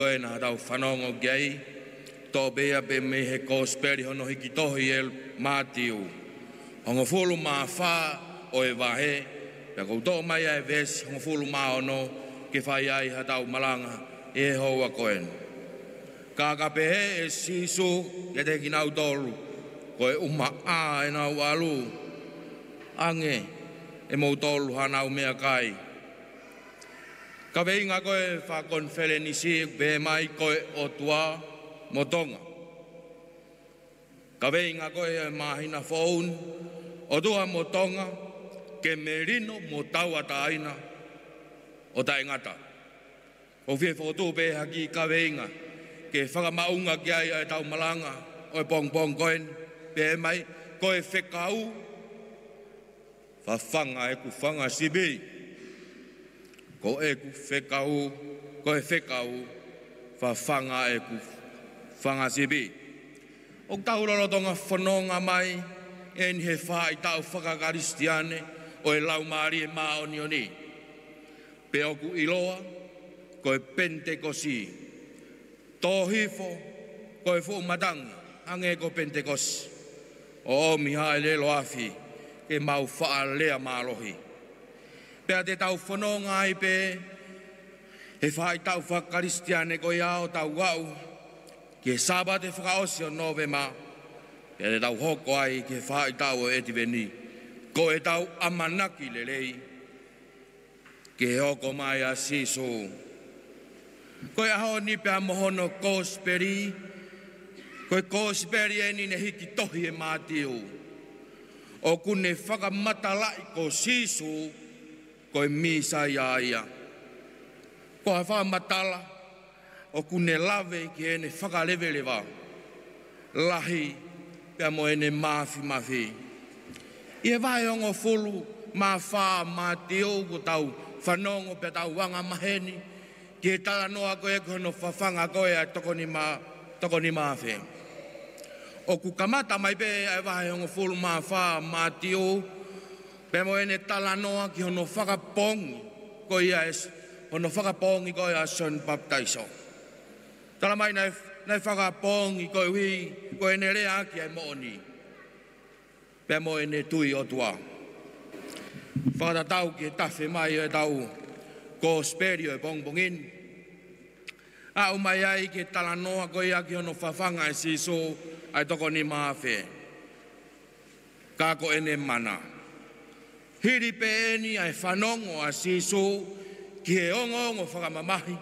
Koe na tau whanongo gei, tō bea be me he kōsperi hono hiki tohi e mātiu. Hongo fulu mā whā o e wahe, pia koutou mai ai vesi, hongo fulu mā ono, ke whai ai ha tau malanga, e hoa koen. Ka kape he e sisu, ke te kinau tolu, koe uma a e nau alu. Ange, e mou tolu hanau mea kai. Ka veinga koe whakon nisi be mai koe o tua motonga. Ka veinga koe mahina phone o tua motonga ke merino mo taua taina o taingata. O fie whotu be haki ka veinga ke whakamaunga ki ai e tau malanga o e pong koen be mai koe whekau whawhanga e ku whanga sibi. Ko e ku whekau, ko e whekau, whawhanga e ku whanga sibi. O taurorotonga whanonga mai, e ni he whai tau whakakaristiane, o e lau maari e maoni oni. Pe oku iloa, ko e pentekosi. Tō hifo, ko e whumatangi, ange ko pentekosi. O miha e lelo afi, ke mau wha lea mālohi. Pea te tau whanonga ai pe, he whai tau whakaristiane ko iao tau wau, ke saba te whakaosi o novema, pea te tau hoko ai ke whai tau o etiveni, ko e tau amanaki lelei, ke hoko mai a siso. Ko e aho ni pea mohono kōsperi, ko e kōsperi e ni ne hiki tohi e mātiu, o kune whakamatalai ko siso, ko e misa ia. Ko ha whamatala o kune lave ki ene whakalewelewa. Lahi pia mo ene mafi. Ie vai ongo fulu ma wha ma teo ko tau whanongo pia tau wanga maheni ki e tala noa ko e kono whawhanga ko e toko ni mafi. O ku kamata mai pe e vai ongo fulu ma wha ma teo pe mo ene tala noa ki hono whakapongi ko ia es, hono whakapongi ko ia son baptaiso. Tala mai nei whakapongi ko hui, ko ene rea ki ai mooni. Pe mo ene tui o tua. Whakatatau ki e tawhi mai e tau kōsperi o e bongbongin. A umai ai ki tala noa ko ia ki hono whawhanga e siso ai toko ni maafē. Ka ko ene mana. Hiri pe eni ai whanongo a siso ki he ongo whakamamahi.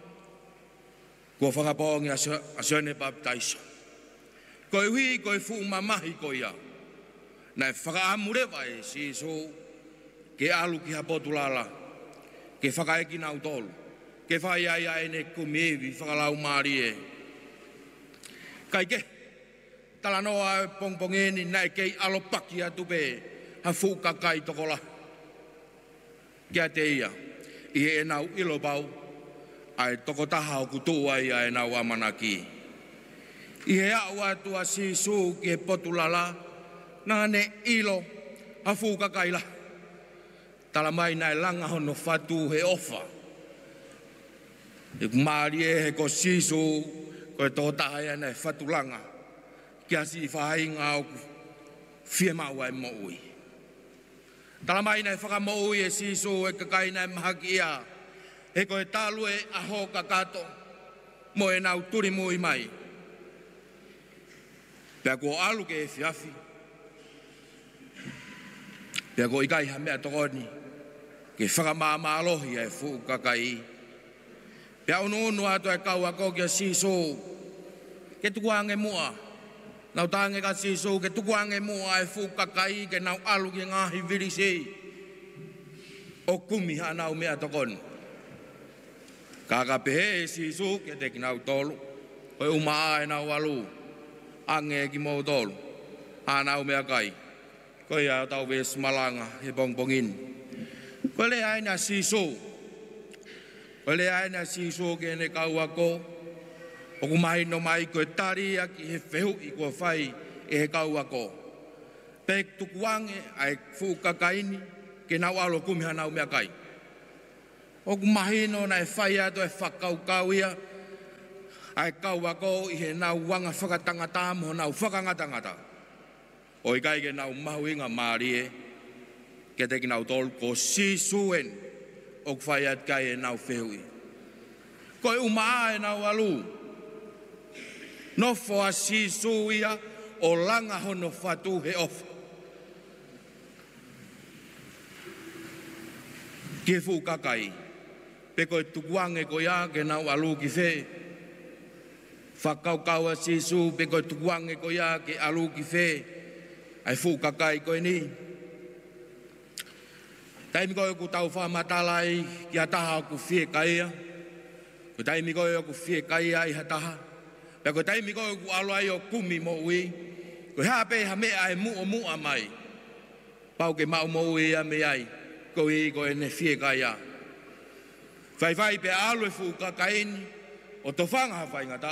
Ko whakapongi a sone baptaiso. Ko i hui ko i fu mamahi ko ia. Nai whakaamurewa e siso ke alu ki hapotulala. Ke whakaeki nau tolu. Ke whai ai ai ne kumiwi whakalau maari e. Kai ke tala noa e pongpongeni nai kei alopaki atu pe. Ha fuka kai tokola. Kia te ia. I e nau ilo pau. Ai toko taha o kutua ia e nau amanaki. I he au atua sisu ki e potulala. Nā ne ilo. Ha fuka kai la. Tala mai nai langa hono fatu he ofa. I kumari e he ko sisu. Ko e toko taha ia nai fatu langa. Kia si whai ngā o fie maua e mo ui. Tala mai nei whakamou e siso e kakai nei mahaki ia. E koe talu e aho kakato. Mo e nau turi mui mai. Pea ko alu ke e whiafi. Pea ko ikai ha mea tokoni. Ke whakamama alohi e fu kakai. Pea unu ato e kau ako kia siso. Ke tukuange mua. Nau tange ka siso ke tukuange mua e fu kakai ke nau alu ki ngahi virisei. O kumi ha nau mea tokon. Kaka pehe e siso ke te ki nau tolu. Koe umaa e nau alu. Ange ki mou tolu. Ha nau mea kai. Koe ia tau ves malanga he bongbongin. Koe le aina siso. Koe le aina siso ke ne kau ako. O kumahi no mai koe tari aki he whehu i kua whai e he kau ako. Pek tukuange ai fu kakaini ke nau alo kumiha nau mea kai. O kumahi no na e whai ato e whakaukau ia ai kaua ko i he nau wanga whakatangata mo nau whakangatangata. O i kai ke nau mahuinga maarie, ke te ki nau tolu ko sisuen o kwhai at kai e nau whehui. Ko e umaa e nau alu, no fo a sisuia o langa hono whatu he ofa. Ke fu kakai, pe koe tukuange ko ia ke nau alu ki whe. Whakaukau a sisu, pe koe tukuange ko ia ke alu ki whe. Ai fu kakai koe ni. Taimi koe ku tau whamatalai ki a taha ku whe kaia. Ko taimi koe ku whe kaia i ha taha. Pe koe taimi koe ku aluai o kumi mo ui. Ko hape ha mea e mua mai. Pau ke mau mo ui a me ai. Ko i ko e ne whie kaia. Whai pe alu e fu kakaini, o to whanga whai ngata.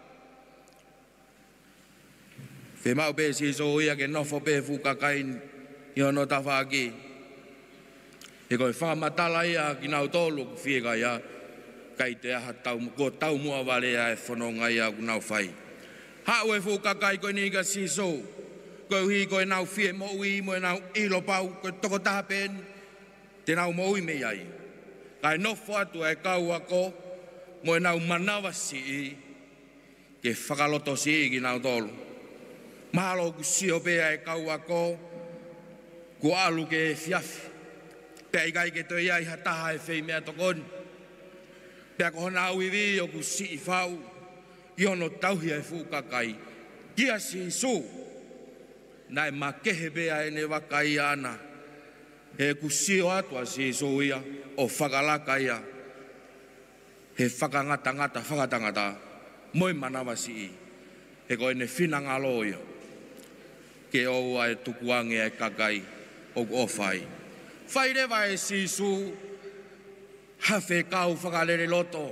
Whe mau pe si so ia ke nofo pe fu kakaini, i ono ta whaki. E koe whamatala ia ki nau tolu ku whie kaia, kai te aha ko tau mua wale a e whanonga ia ku nau whai. Hau e fu kakai koe ni ka si so, koe hui koe nau whie mo ui, mo e nau ilo pau, koe toko taha pen, te nau moui me iai. Kai nofo atu e kau ako, mo e nau manawa si i, ke whakaloto si i ki nau tolu. Mahalo ku sio pea e kau ako, ku alu ke e fiafi. Pea ikai ke toi ai hataha e whei mea tokoni. Pea ko hona au iwi o ku si i whau, i ono tauhi e fukakai. Kia si su, nai makehe pea e ne wakai ana, he kusio atua si soia o whakalaka ia. He whakatangata, moi manawa si i. He koe ne whinanga loia. Ke oua e tukuange e kakai o whai. Whai rewa e si su, hawhe kau whakalere loto.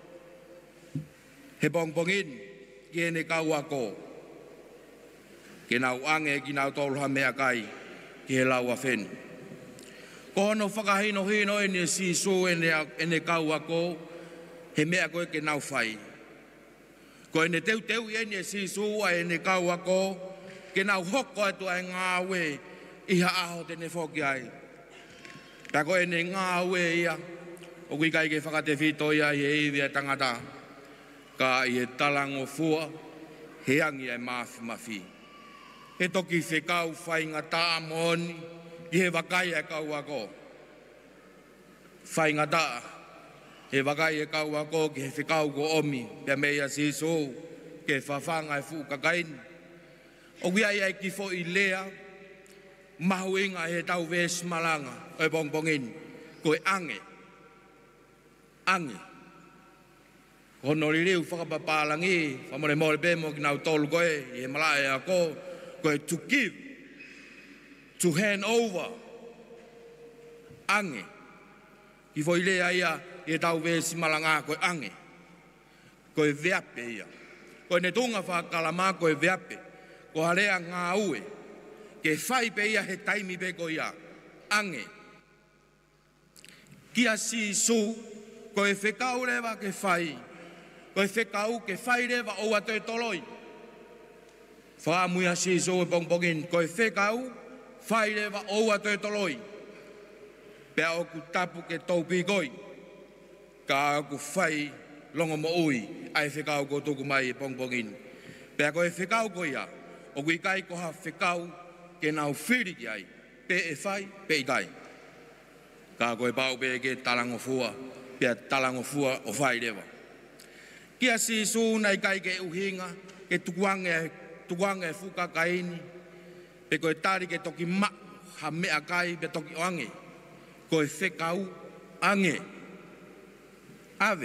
He bongpongin, ki ene kau ako. Ke nau ange ki nau tolha mea kai, ki he lau a whenu. Ko hono whakahino hino e ne si so e ne kau ako, he mea koe ke nau whai. Ko e ne teu e ne si so e ne kau ako, ke nau hoko atu ai ngā ue, iha aho te ne whoki ai. Pea ko e ne ngā ue ia, o kui kai ke whakate whito ia i e iwi e tangata, ka i e talango fua, he angi ai mafi. He toki whekau whai ngata amoni, i he wakai e kau ako. Whai ngata, he wakai e kau ako ki he whekau ko omi, pia mea si so, ke whawhanga e fukakaini. O kia ai ki fo i lea, mahu inga he tau ves malanga, e bongpongin, koe ange. Ange. Kono li liu whakapapalangi, whamore more bemo ki nau tolu koe, i he malae ako, koe to give, to hand over, ange. Ki fo i lea ia, i tau ves malanga, koe ange. Koe veape ia. Koe ne tunga whakalama koe veape. Ko harea ngā ue, ke whai pe ia he taimi pe ko ia, ange. Kia si su, ko e whekau rewa ke whai, ko e whekau ke whai rewa o atu e toloi. Whaamuia si su e pongpongin, ko e whekau, whai rewa o atu e toloi. Pea o ku tapu ke taupi koi, ka ku whai longo mo ui, ai whekau ko tuku mai e pongpongin. Pea ko e whekau ko ia, o kui kai ko ha whekau ke nau whiri ki ai, pe e whai, pe i kai. Ka koe pau pe ke talango fua, pe talango fua o whai rewa. Kia si su nei kai ke uhinga, ke tukuange fukakaini, pe koe tari ke toki ma, ha mea kai pe toki oange, koe whekau ange. Ave.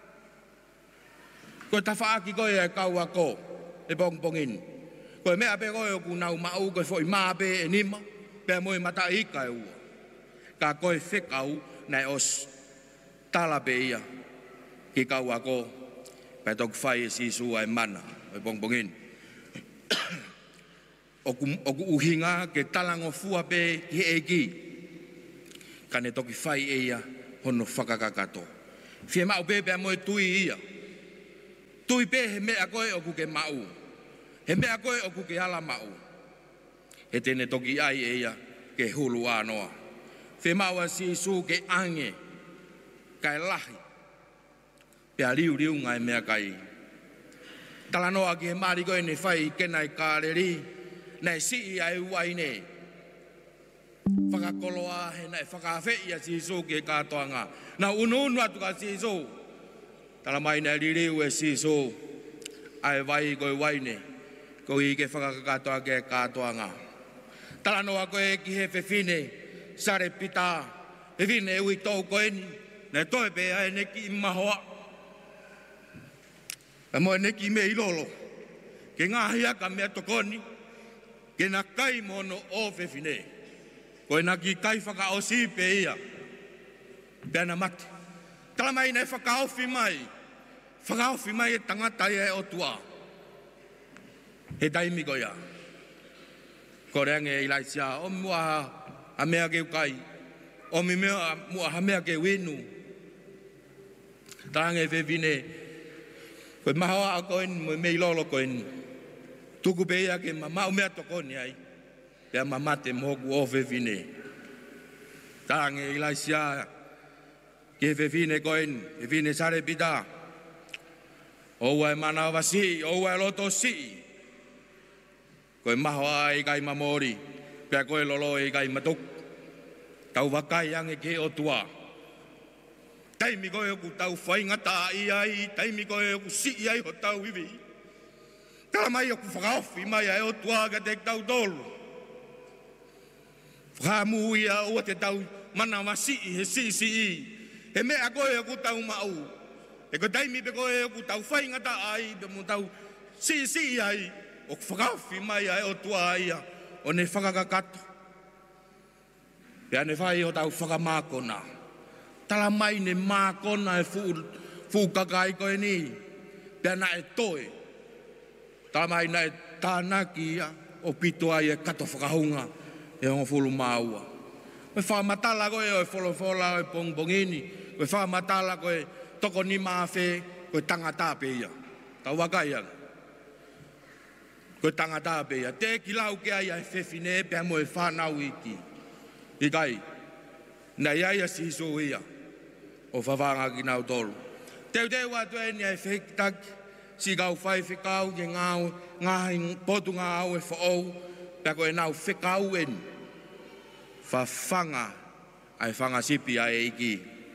Koe tawhaaki koe e kau ako, e pongpongin. Koe mea pe koe o ku nau mau, koe fo i maa pe e nima, pe moe mata ika e ua. Ka koe whekau nei os tala pe ia, ki kau ako, pe tok whai e sisu ai mana, e pongpongin. O ku uhinga ke talango fua pe ki e ki, ka ne toki whai e ia, hono whakakakato. Whie mau pe pe moe tui ia, Tui pe he mea koe o kuke mau. He mea koe o kuke ala mau. He tene toki ai eia ke hulu anoa. Whe maua si su ke ange. Kai lahi. Pea liu liu ngai mea kai. Tala noa ki he maari koe ne whai kenai kāreri. Nei si ai uai ne. Whakakoloa he nei whakawhea si su ke kātoanga. Na unu atu ka si su. Tala mai nei liriu e si su. Ai vai koe waine. Ko i ke whakakatoa ke kātoanga. Tala noa koe ki he whewhine. Sare pita. Whewhine e ui tau koe ni. Nei toi pe ai neki mahoa. E moe neki me ilolo. Ke ngāhia ka mea tokoni. Ke na kai mono o whewhine. Koe na ki kai whakaosi pe ia. Pena mate. Tala mai nei whakaofi mai. Whakaofi mai e tangata e o tua. He taimi ko ia. Ko reange i laisia. O mua ha mea ke ukai. O mi mea mua ha mea ke winu. Tarange whewhine. Koe mahoa a koen mo me ilolo koen. Tuku pe ia ke mau mea tokoni ai. Pea mamate moku o whewhine. Tarange i laisia. Ke whewhine koen. Whewhine sare pita. Oua e mana wasi. Oua e loto si. Koe mahoa i kai mamori. Pea koe lolo i kai matuk. Tau wakai ange ke o tua. Taimi koe oku tau whaingata i ai. Taimi koe oku si ai ho tau iwi. Tala mai oku whakaofi mai ai o tua ka te tau tolu. Whakamu ia ua te tau mana wasi he si i. He mea koe oku tau mau. E ko taimi pe koe oku tau whaingata ai. Pe mu tau si ai. O whakaofi mai ai o tua ia. O ne whakakakato. Pea ne whai o tau whakamākona. Tala mai ne mākona e whukakai koe ni. Pea na e toe. Tala mai na e tānaki ia. O pito ai e kato whakahunga. E ongo whulu māua. Koe whamatala koe o e wholofola o e pongbongini. Koe whamatala koe toko ni māwhe. Koe tangatāpe ia. Tau wakai anga. Koe tangatāpe ia. Te ki lau ke ai e whewhine. Pea mo e whanau iki. I kai, nei aia si so ia, o whawanga ki nau tolu. Teu watu e ni ai whekitaki, si kau whai whekau ke ngāu, ngāhi potu ngāu e whaou, pia koe nau whekau en, whawhanga, ai whanga sipi ai iki.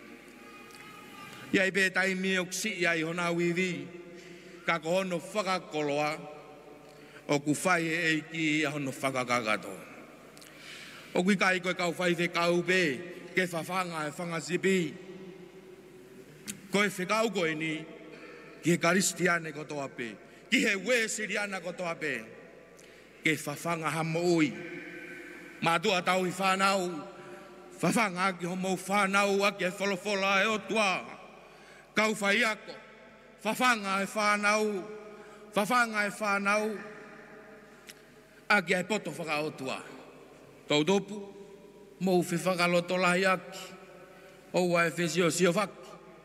Iai pe taimi o kisi ai honau iwi, ka kohono whakakoloa, o ku whai e iki a hono whakakakato. O kui kai koe kau whai whekau pe, ke whawhanga e whanga sipi. Koe whekau koe ni, ki he karistiane kotoa pe, ki he wesiriana kotoa pe, ke whawhanga hamo ui. Mātua tau i whanau, whawhanga ki homo whanau a ki e wholofola e o tua. Kau whai ako, whawhanga e whanau, a ki e poto whakaotua. Tau topu, mou whi whakaloto lahi aki, oua e whesio sio whaki.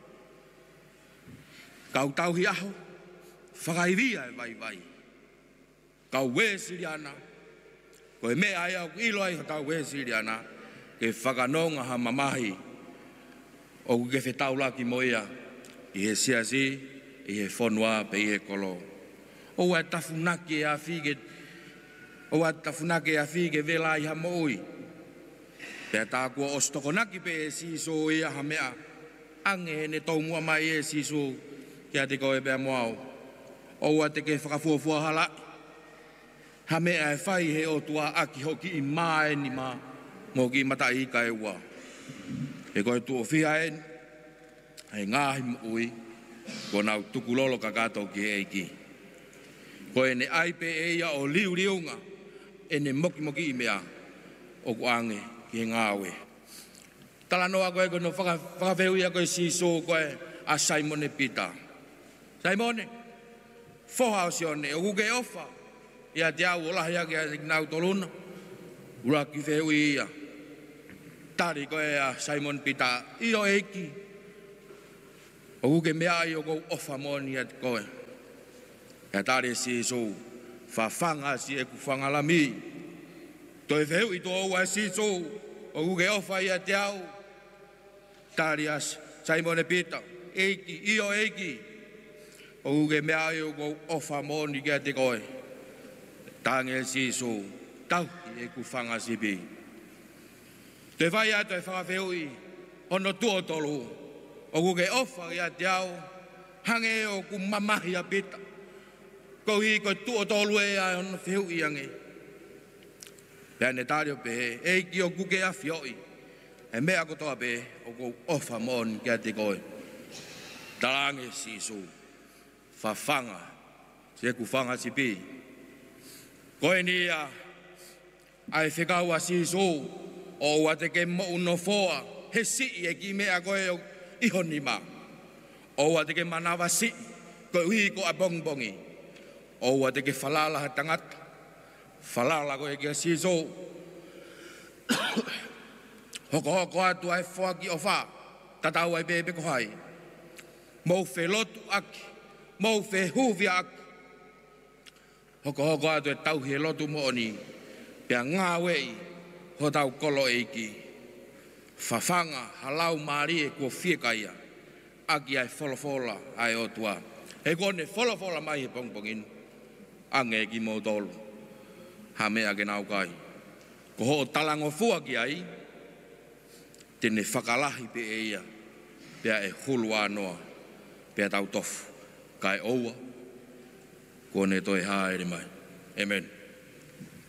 Kau tauhi aho, whakairia e vai. Kau wesiriana, koe mea ai au ilo ai ho tau wesiriana, ke whakanonga ha mamahi, o ke whetau laki moia, i he siasi, i he whonua pe i he kolo. Oua e tafunaki e a whige, o a tafunake a whige vela i hamo ui. Pea tā kua o stokonaki pe e siso i a hamea. Ange ne tau mua mai e siso kia te koe pea moao. O a te ke whakafuafua hala. Hamea e whai he o tua aki hoki i mae ni ma. Mō ki mata i ka e ua. E koe tu o whiha en. Hei ngāhi mo ui. Ko nau tukulolo ka kātou ki e iki. Koe ne aipe e ia o liunga. E ne moki i mea o kuange ki he ngāwe. Tala noa koe koe no whakawhehu ia koe siso koe a Simone Peter. Simone, whoha o sione, o kuke ofa. Ia te au o lahi ake a nau toluna. Ura ki whehu ia. Tari koe a Simone Peter. I o eiki. O kuke mea i o kou ofa moni at koe. e tare si so whawhanga si e ku whangalami. Toi wheu i tō ua si so o uke ofa i a te au. Tare as Simon e Peter, eiki, io eiki. O uke mea i o kou ofa mōni kia te koe. Tange si so tau i e ku whanga si pi. Te whai ato e whakawheu i ono tua tolu. O uke ofa i a te au. Hange o ku mamahi a Peter. Ko hi ko tua tolu e a ono wheu i ange. Pea ne tāre o pehe, eiki o kuke a whioi. E mea kotoa pehe, o kou ofa mōni kia te koe. Tarange si so. Whawhanga. Se ku whanga si pi. Koe ni a ai whekaua si so. O ua te ke mo uno foa. He si e ki mea koe o iho ni ma. O ua te ke manawa si. Koe ui ko a bongbongi. O ua te ke whalala ha tangata. Whalala koe ki a si so. Hoko atu ai whoa ki o wha. Tatau ai bebe ko hai. Mou whe lotu aki. Mou whe huvia aki. Hoko atu e tauhi e lotu mooni. Pea ngā wei. Ho tau kolo eiki. Whawhanga halau maari e kua whiekaia. Aki ai wholofola ai o tua. He kone wholofola mai he pongpongin. Ange ki mō tolu. Ha mea ke nau kai. Ko ho talango fua ki ai. Tene whakalahi pe e ia. Pea e hulu anoa. Pea tau tofu. Kai oua. Kone toi haere mai. Amen.